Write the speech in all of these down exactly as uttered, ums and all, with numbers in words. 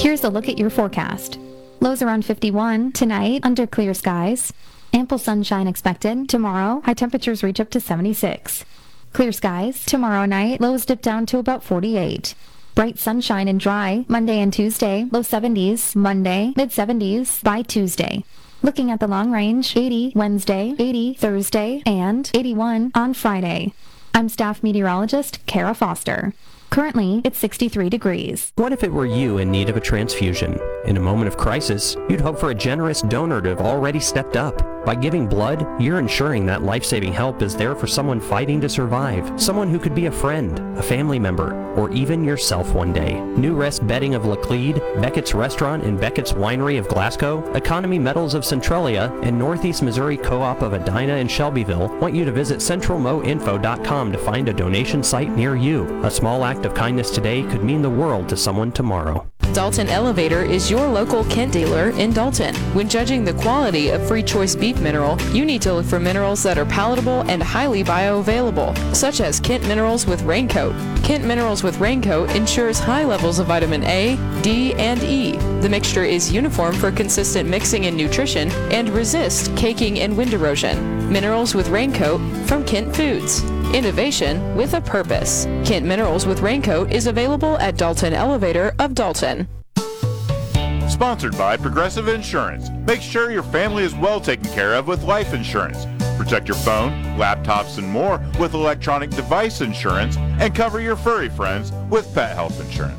Here's a look at your forecast. Lows around fifty-one tonight under clear skies. Ample sunshine expected. Tomorrow, high temperatures reach up to seventy-six. Clear skies. Tomorrow night, lows dip down to about forty-eight. Bright sunshine and dry Monday and Tuesday, low seventies. Monday, mid seventies by Tuesday. Looking at the long range, eighty Wednesday, eighty Thursday, and eighty-one on Friday. I'm staff meteorologist Kara Foster. Currently, it's sixty-three degrees. What if it were you in need of a transfusion? In a moment of crisis, you'd hope for a generous donor to have already stepped up. By giving blood, you're ensuring that life-saving help is there for someone fighting to survive, someone who could be a friend, a family member, or even yourself one day. New Rest Bedding of Laclede, Beckett's Restaurant and Beckett's Winery of Glasgow, Economy Metals of Centralia, and Northeast Missouri Co-op of Edina and Shelbyville want you to visit central mo info dot com to find a donation site near you. A small act of kindness today could mean the world to someone tomorrow. Dalton Elevator is your local Kent dealer in Dalton. When judging the quality of Free Choice Beef Mineral, you need to look for minerals that are palatable and highly bioavailable, such as Kent Minerals with Raincoat. Kent Minerals with Raincoat ensures high levels of vitamin A, D, and E. The mixture is uniform for consistent mixing and nutrition and resists caking and wind erosion. Minerals with Raincoat from Kent Foods. Innovation with a purpose. Kent Minerals with Raincoat is available at Dalton Elevator of Dalton. Sponsored by Progressive Insurance. Make sure your family is well taken care of with life insurance. Protect your phone, laptops, and more with electronic device insurance, and cover your furry friends with pet health insurance.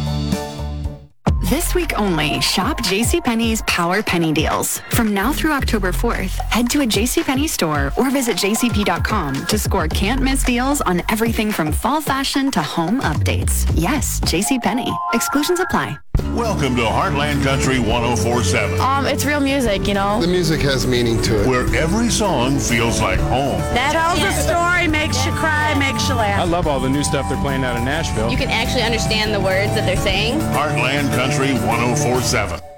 This week only, shop JCPenney's Power Penny Deals. From now through October fourth, head to a JCPenney store or visit j c p dot com to score can't-miss deals on everything from fall fashion to home updates. Yes, JCPenney. Exclusions apply. Welcome to Heartland Country one oh four point seven. Um, it's real music, you know. The music has meaning to it. Where every song feels like home. That tells a story, makes you cry, makes you laugh. I love all the new stuff they're playing out in Nashville. You can actually understand the words that they're saying. Heartland Country one oh four point seven.